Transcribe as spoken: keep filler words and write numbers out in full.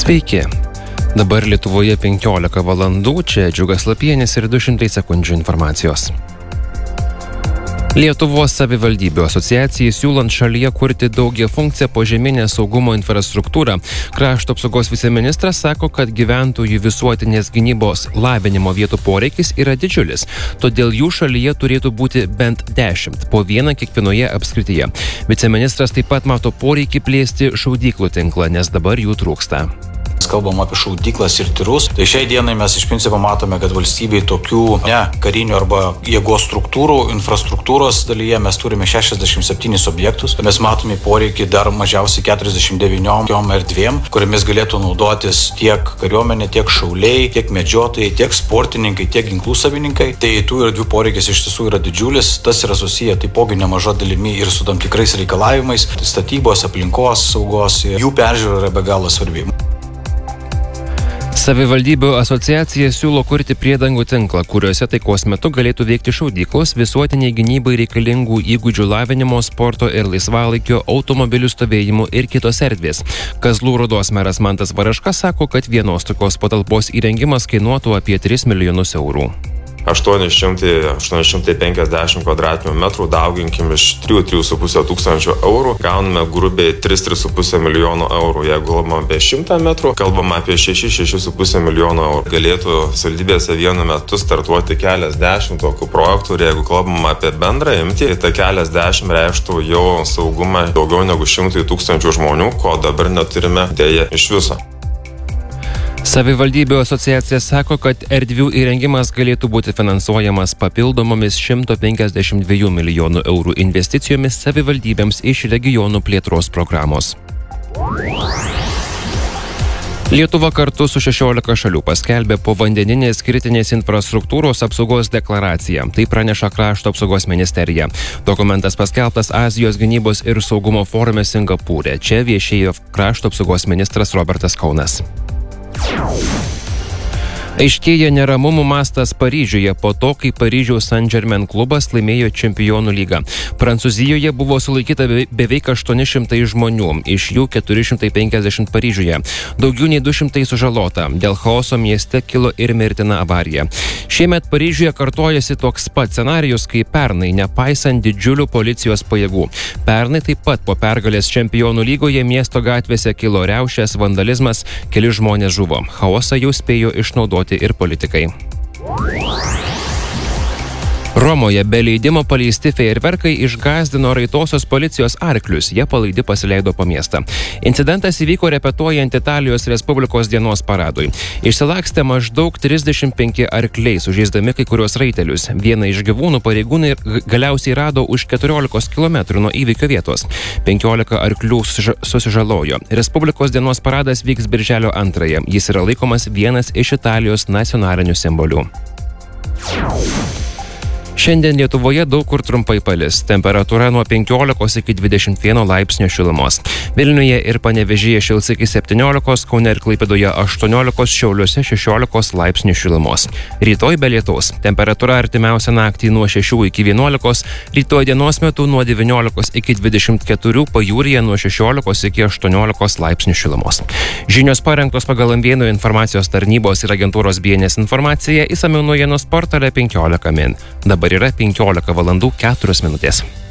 Sveiki. Dabar Lietuvoje penkiolika valandų, čia Džiugas Lapienis ir du šimtai sekundžių informacijos. Lietuvos savivaldybių asociacijai siūlant šalyje kurti daugiafunkcę požeminę saugumo infrastruktūrą, krašto apsaugos viceministras sako, kad gyventojų visuotinės gynybos lavinimo vietų poreikis yra didžiulis, todėl jų šalyje turėtų būti bent dešimt, po vieną kiekvienoje apskrityje. Viceministras taip pat mato poreikį plėsti šaudyklų tinklą, nes dabar jų trūksta. Kalbam apie šaudyklas ir tirus. Tai šiai dienai mes iš principo matome, kad valstybei tokių ne karinių arba jėgos struktūrų, infrastruktūros dalyje mes turime šešiasdešimt septynis objektus. Mes matome poreikį dar mažiausiai keturiasdešimt devyniom erdvėm, kuriamis galėtų naudotis tiek kariuomenė, tiek šauliai, tiek medžiotojai, tiek sportininkai, tiek ginklų savininkai. Tai tų erdvių poreikis iš tiesų yra didžiulis. Tas yra susiję taipogi nemaža dalimi ir su tam tikrais reikalavimais, statybos, aplinkos saugos. Jų peržiūra yra be galo svarbi. Savivaldybių asociacija siūlo kurti priedangų tinklą, kuriuose taikos metu galėtų veikti šaudyklos, visuotiniai gynybai reikalingų įgūdžių lavinimo, sporto ir laisvalaikio, automobilių stovėjimų ir kitos erdvės. Kazlų Rūdos meras Mantas Varaška sako, kad vienos tokios patalpos įrengimas kainuotų apie tris milijonus eurų. aštuoni šimtai penkiasdešimt kvadratinių metrų dauginkim iš trijų trijų su puse tūkstančių eurų, gauname grubiai tris tris su puse milijono eurų. Jeigu kalbam apie šimtą metrų, kalbam apie šeši šeši su puse milijono eurų. Galėtų savivaldybėse vienu metu startuoti keliasdešimt tokių projektų ir jeigu kalbam apie bendrą imtį, tai keliasdešimt reikštų jau saugumą daugiau negu šimtui tūkstančių žmonių, ko dabar neturime dėja iš viso. Savivaldybių asociacija sako, kad erdvių įrengimas galėtų būti finansuojamas papildomomis šimto penkiasdešimt dviejų milijonų eurų investicijomis savivaldybėms iš regionų plėtros programos. Lietuva kartu su šešiolika šalių paskelbė povandeninės kritinės infrastruktūros apsaugos deklaraciją. Tai praneša krašto apsaugos ministerija. Dokumentas paskelbtas Azijos gynybos ir saugumo forume Singapūre. Čia viešėjo krašto apsaugos ministras Robertas Kaunas. Aiškėja neramumų mastas Paryžiuje po to, kai Paryžiaus Saint-Germain klubas laimėjo Čempionų lygą. Prancūzijoje buvo sulaikyta beveik aštuoni šimtai žmonių, iš jų keturi šimtai penkiasdešimt Paryžiuje. Daugiau nei du šimtai sužalota. Dėl chaoso mieste kilo ir mirtina avarija. Šiemet Paryžiuje kartojasi toks pat scenarijus, kaip pernai, nepaisant didžiulių policijos pajėgų. Pernai taip pat po pergalės Čempionų lygoje miesto gatvėse kilo riaušės, vandalizmas, keli žmonės žuvo. Chaosą jau spėjo išnaudoti ir politikai. Romoje be leidimo paleisti fejerverkai išgąsdino raitosios policijos arklius, jie palaidi pasileido po miestą. Incidentas įvyko repetuojant Italijos Respublikos dienos paradui. Išsilakstė maždaug trisdešimt penki arkliai, sužeisdami kai kurios raitelius. Vieną iš gyvūnų pareigūnai galiausiai rado už keturiolikos kilometrų nuo įvykio vietos. penkiolika arklių susižalojo. Respublikos dienos paradas vyks birželio antrąją. Jis yra laikomas vienas iš Italijos nacionalinių simbolių. Šiandien Lietuvoje daug kur trumpai palis. Temperatūra nuo penkiolikos iki dvidešimt vieno laipsnio šilumos. Vilniuje ir Panevėžyje šils iki septyniolikos, Kaune ir Klaipėdoje aštuoniolikos, Šiauliuose šešiolikos laipsnių šilumos. Rytoj be lietaus. Temperatūra artimiausią naktį nuo šešių iki vienuolikos, rytoj dienos metu nuo devyniolikos iki dvidešimt keturių, pajūryje nuo šešiolikos iki aštuoniolikos laipsnių šilumos. Žinios parengtos pagal Ambėnų informacijos tarnybos ir agentūros B N S informaciją, išsamiau naujienos portale penkiolika min. Dabar yra penkiolika valandų keturios minutės.